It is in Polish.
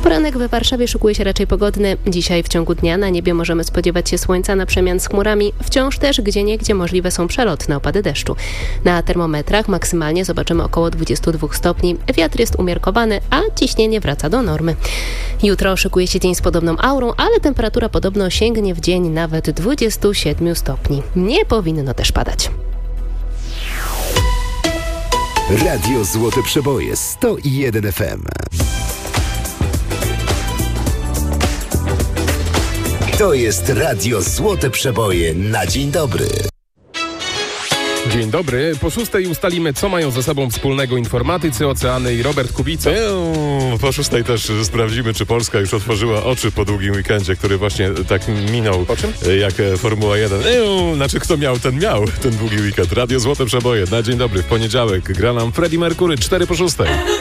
Poranek we Warszawie szykuje się raczej pogodny. Dzisiaj w ciągu dnia na niebie możemy spodziewać się słońca na przemian z chmurami. Wciąż też gdzieniegdzie możliwe są przelotne opady deszczu. Na termometrach maksymalnie zobaczymy około 22 stopni. Wiatr jest umiarkowany, a ciśnienie wraca do normy. Jutro szykuje się dzień z podobną aurą, ale temperatura podobno sięgnie w dzień nawet 27 stopni. Nie powinno też padać. Radio Złote Przeboje 101 FM. To jest Radio Złote Przeboje na dzień dobry. Dzień dobry. Po 6:00 ustalimy, co mają ze sobą wspólnego informatycy, oceany i Robert Kubica. Po 6:00 też sprawdzimy, czy Polska już otworzyła oczy po długim weekendzie, który właśnie tak minął. Po czym? Jak Formuła 1. Znaczy, kto miał ten długi weekend. Radio Złote Przeboje na dzień dobry. W poniedziałek gra nam Freddie Mercury 4 po 6:00.